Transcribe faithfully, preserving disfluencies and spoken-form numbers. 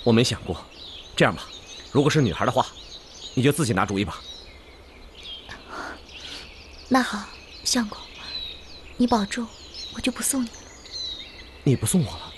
我没想过。这样吧，如果是女孩的话，你就自己拿主意吧。 那好，相公，你保重，我就不送你了。 你不送我了？